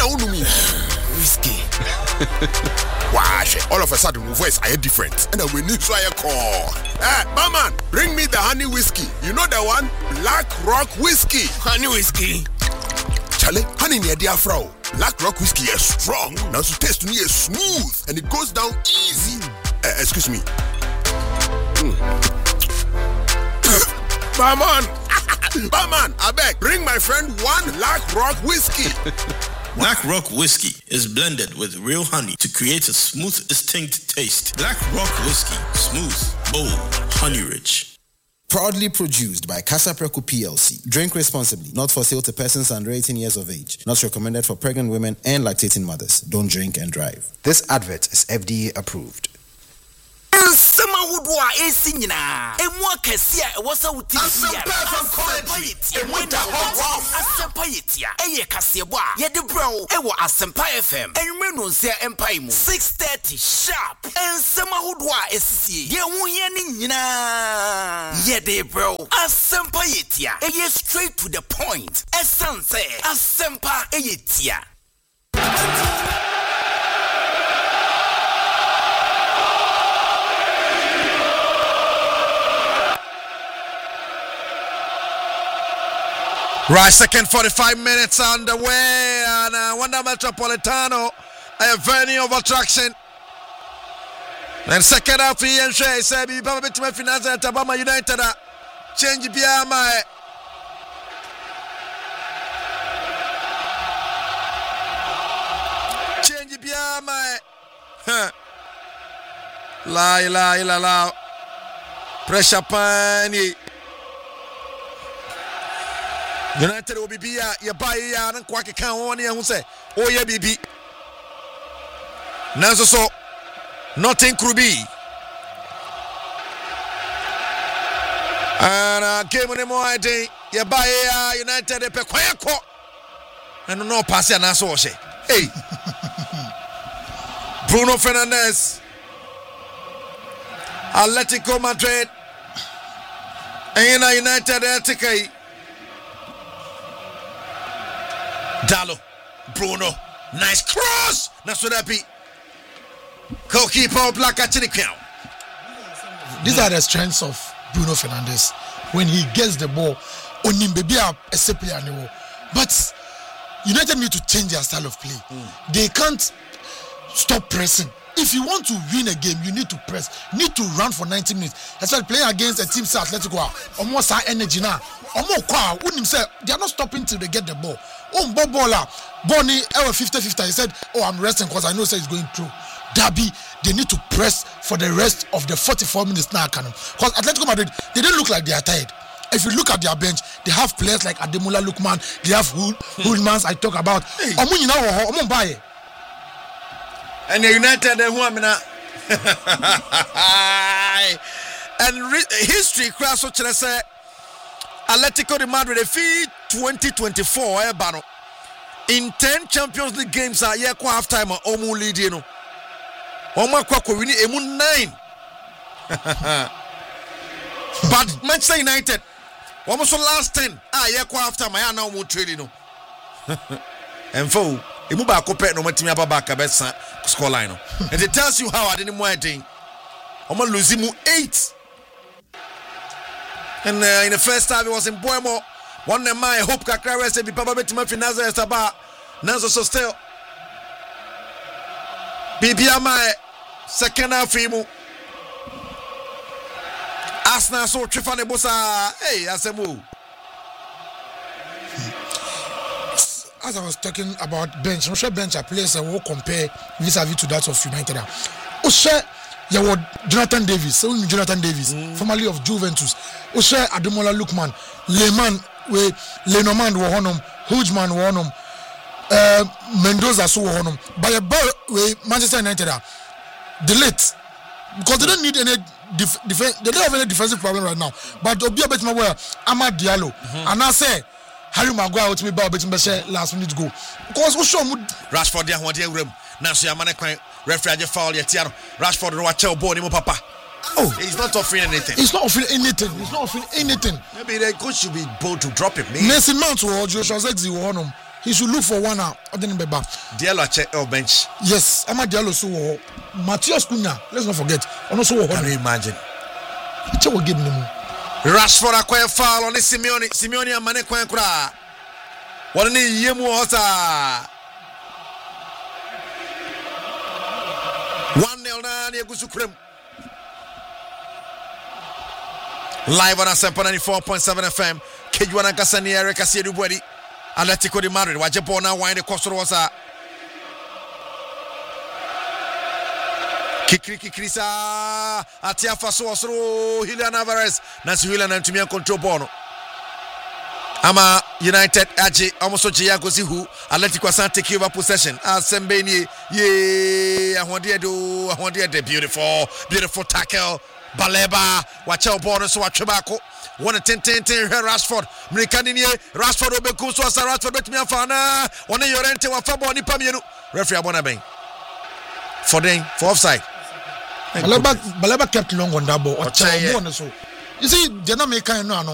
na unumi. Whiskey. Wash. All of a sudden, my voice I different. And we need to call. Barman, bring me the honey whiskey. You know the one? Black Rock Whiskey. Honey whiskey. Charlie, honey near dear Frau. Black Rock Whiskey is strong. Now to taste me is smooth and it goes down easy. Excuse me. Barman, I beg, bring my friend one Black Rock Whiskey. Black Rock Whiskey is blended with real honey to create a smooth, distinct taste. Black Rock Whiskey, smooth, bold, honey-rich. Proudly produced by Casa Preco PLC. Drink responsibly. Not for sale to persons under 18 years of age. Not recommended for pregnant women and lactating mothers. Don't drink and drive. This advert is FDA approved. Sama wudwa esinyina emwa kase a wosa wuti from college emweda hot asempa yetia eye kasebo a yede brow ewo asempa FM enwenu nsia empai mu 6:30 sharp ensama wudwa esisie ye huhia ni nyina yede brow asempa yetia eye straight to the point esanse asempa yetia. Right, second 45 minutes underway, and Wanda Metropolitano, a venue of attraction. And second half, he and Shay said, "Be Baba Bitman Finance at Tabama United." Change Biama. Change Biama. La. Pressure pani. United will be ya buy ya and quack can one year who say, oh yeah, BB. Nanso so nothing could be. And game on the more day, ya buy ya United a pequaco. And no pass ya Naso say, hey, Bruno Fernandes, Atletico Madrid, and United LTK. Dalo, Bruno, nice cross. That's what that be. Goalkeeper Black Achinikwao. These are the strengths of Bruno Fernandes. When he gets the ball, but United need to change their style of play. They can't stop pressing. If you want to win a game, you need to press. You need to run for 90 minutes. Especially playing against a team say Atletico, almost high energy now. They are not stopping till they get the ball. Bobola, Bonnie, 50-50. He said, "Oh, I'm resting because I know it's going through." Derby, they need to press for the rest of the 44 minutes now. Because Atletico Madrid, they don't look like they are tired. If you look at their bench, they have players like Ademola Lookman, they have Hulmans I talk about. And the United, and history crash what I say. Atletico de Madrid defeat 2024 in 10 Champions League games are here half time omu lead you know. Oma kwako wini emu 9. But Manchester United almost last 10 here half time I now omu trade you know. And for emu ba ko pe no matimi ababa best score line no. And it tells you how I didn't more thing. Oma lose mu 8. And in the first time, it was in Boemo. One of my hope Kakra said, "Be Papa Betty Finaza Estaba." Nanzo so still. BBMI second half Fimu. Asna so Trifane Bosa. Hey, Asemu. As I was talking about bench, I'm sure bench are players that will compare vis-a-vis to that of United. Jonathan Davis, formerly of Juventus. Oshe Ademola Lookman, Lenormand were on him, Hugman were on him, Mendoza so were on him. By a ball with Manchester United, delete because they don't need any defense. They don't have any defensive problem right now. But Obia Betmawa, Amad Diallo, and I say Harry Maguire out to me about Betmawa last minute go because Rashford there one day room. Now so Yamane referee foul yet Rashford no watch ball him papa. Oh, he's not offering anything. He's not offering anything. Maybe the coach should be bold to drop him. Mason Mount or Joshua Zexi were on him. he should look for one out. Diallo check or bench. Yes, I'm a Diallo so Matthias Cunha. Let's not forget. Also, can you imagine? It's what give him. Rashford acquire foul on the Simeone and Mane Kwankra. What an yemu hosa. 1-0 na Yagusukrem. Live on Asempa 94.7 FM. Kejuana Kasani Erica Siedubuedi. Atletico de Madrid. Wajabona wine the Costa Rosa. Kikrisa Atiafa Sosro Julian Alvarez. Nancy Julian and Timia control Bono. Ama United Aji almost Jiago Zihu. Atletico San take over possession. Asembeni ye I want the beautiful tackle. Baleba watch out Bono so watch Chebako. 1-10 Rashford. Mrikaninie Rashford obeku so Rashford betimi afana. One yorente wa fabo ni pamienu. Referee abona ben. For offside. Baleba kept long on that ball. You see, they're not making no.